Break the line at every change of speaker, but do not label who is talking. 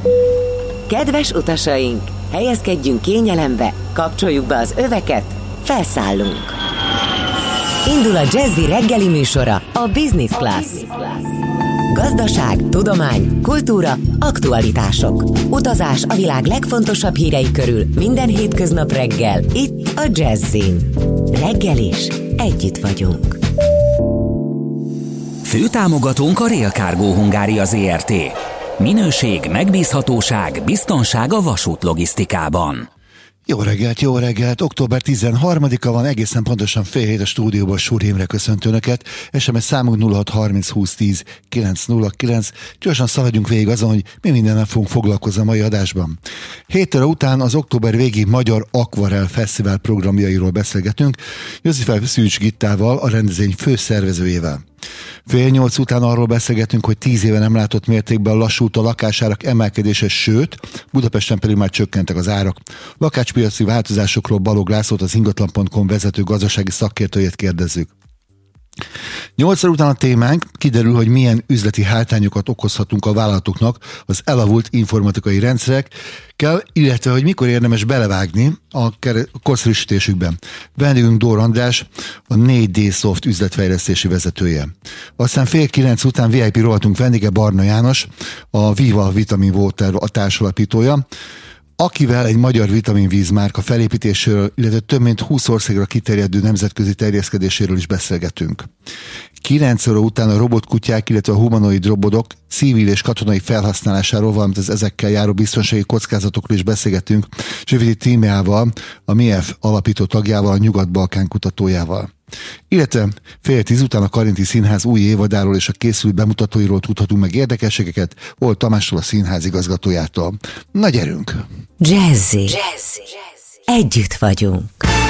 Kedves utasaink, helyezkedjünk kényelembe, kapcsoljuk be az öveket, felszállunk. Indul a Jazzy reggeli műsora, a Business Class. Gazdaság, tudomány, kultúra, aktualitások. Utazás a világ legfontosabb hírei körül minden hétköznap reggel, itt a Jazzyn. Reggel is együtt vagyunk.
Főtámogatónk a Rail Cargo Hungária Zrt. Minőség, megbízhatóság, biztonság a vasútlogisztikában.
Jó reggelt! Október 13-a van, egészen pontosan fél hét a stúdióban Súr Imre köszönt Önöket. SMS számunk 0630 20 10 909. Gyorsan szaladjunk végig azon, hogy mi mindennel fogunk foglalkozni a mai adásban. 7 óra után az október végi Magyar Akvarel Fesztivál programjairól beszélgetünk, József Szűcs Gittával, a rendezvény főszervezőjével. 7:30 után arról beszélgetünk, hogy 10 éve nem látott mértékben lassult a lakásárak emelkedése, sőt, Budapesten pedig már csökkentek az árak. Lakáspiaci változásokról Balogh Lászlót, az ingatlan.com vezető gazdasági szakértőjét kérdezzük. 8 óra után a témánk, kiderül, hogy milyen üzleti hátrányokat okozhatunk a vállalatoknak az elavult informatikai rendszerekkel, illetve hogy mikor érdemes belevágni a korszerűsítésükben. Vendégünk Dór András, a 4D Soft üzletfejlesztési vezetője. Aztán 8:30 után VIP rovatunk vendége Barna János, a Viva Vitamin Water a társalapítója, akivel egy magyar vitaminvízmárka felépítéséről, illetve több mint 20 országra kiterjedő nemzetközi terjeszkedéséről is beszélgetünk. 9 óra után a robotkutyák, illetve a humanoid robotok civil és katonai felhasználásáról, valamint az ezekkel járó biztonsági kockázatokról is beszélgetünk Zsiviti Tímeával, a MIEF alapító tagjával, a Nyugat-Balkán kutatójával. Illetve 9:30 után a Karinti Színház új évadáról és a készült bemutatóiról tudhatunk meg érdekességeket, Old Tamástól, a színház igazgatójától. Na gyerünk!
Jazzy. Együtt vagyunk.